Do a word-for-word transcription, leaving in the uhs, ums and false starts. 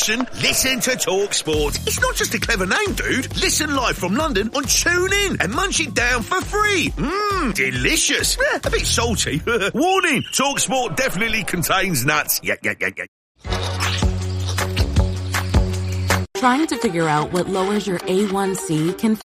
listen, listen to Talk Sport. It's not just a clever name, dude. Listen live from London on TuneIn and munch it down for free. Mmm, delicious. Eh, a bit salty. Warning, Talk Sport definitely contains nuts. Yeah, yeah, yeah, yeah. Trying to figure out what lowers your A one C can